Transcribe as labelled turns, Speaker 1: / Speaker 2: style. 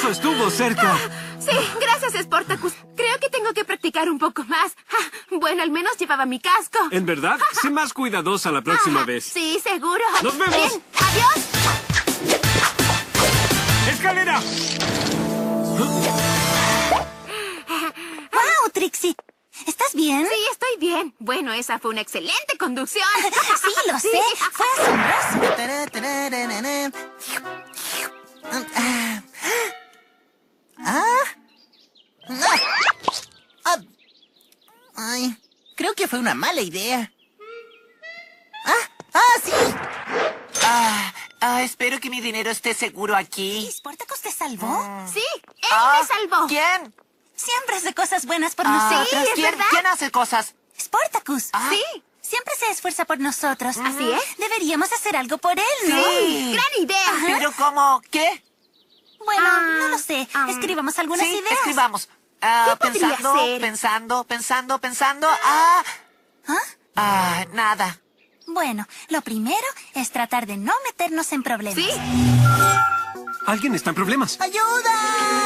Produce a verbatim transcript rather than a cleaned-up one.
Speaker 1: Eso estuvo cerca.
Speaker 2: Sí, gracias, Sportacus. Creo que tengo que practicar un poco más. Ah, bueno, al menos llevaba mi casco.
Speaker 1: ¿En verdad? Sé más cuidadosa la próxima
Speaker 2: Ah,
Speaker 1: vez.
Speaker 2: Sí, seguro.
Speaker 1: ¡Nos vemos!
Speaker 2: Bien, adiós.
Speaker 1: ¡Escalera!
Speaker 3: ¡Wow, Trixie! ¿Estás bien?
Speaker 2: Sí, estoy bien. Bueno, esa fue una excelente conducción.
Speaker 3: Sí, lo sé. Fue asombroso. Ah. Ah. Ay, creo que fue una mala idea. Ah, ah, sí.
Speaker 4: Ah, ah, espero que mi dinero esté seguro aquí.
Speaker 3: ¿Sportacus te salvó?
Speaker 2: Sí, él
Speaker 4: Ah,
Speaker 2: me salvó.
Speaker 4: ¿Quién?
Speaker 3: Siempre hace cosas buenas por
Speaker 4: Ah,
Speaker 3: nosotros.
Speaker 2: es
Speaker 4: ¿quién,
Speaker 2: verdad.
Speaker 4: ¿Quién hace cosas?
Speaker 3: Sportacus.
Speaker 4: Ah.
Speaker 2: Sí,
Speaker 3: Siempre se esfuerza por nosotros.
Speaker 2: ¿Así es?
Speaker 3: Deberíamos hacer algo por él, ¿no?
Speaker 4: Sí.
Speaker 2: gran idea.
Speaker 4: Pero ¿cómo? ¿Qué?
Speaker 3: Bueno,
Speaker 2: Ah,
Speaker 3: no lo sé.
Speaker 2: ah.
Speaker 3: Escribamos algunas
Speaker 4: Sí,
Speaker 3: ideas.
Speaker 4: escribamos. Ah,
Speaker 2: ¿Qué podría
Speaker 4: pensando,
Speaker 2: ser?
Speaker 4: pensando, pensando, pensando. Ah,
Speaker 3: ¿Ah?
Speaker 4: ah, nada.
Speaker 3: Bueno, lo primero es tratar de no meternos en problemas.
Speaker 2: Sí.
Speaker 1: Alguien está en problemas.
Speaker 3: ¡Ayuda!